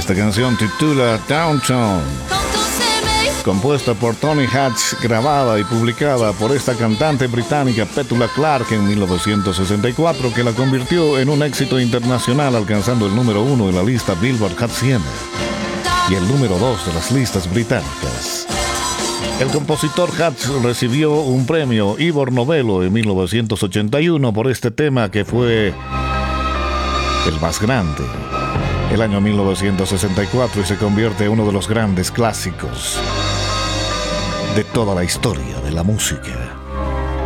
Esta canción titula Downtown, compuesta por Tony Hatch, grabada y publicada por esta cantante británica Petula Clark en 1964, que la convirtió en un éxito internacional, alcanzando el número 1 en la lista Billboard Hot 100 y el número 2 de las listas británicas. El compositor Hatch recibió un premio Ivor Novello en 1981 por este tema, que fue el más grande el año 1964 y se convierte en uno de los grandes clásicos de toda la historia de la música.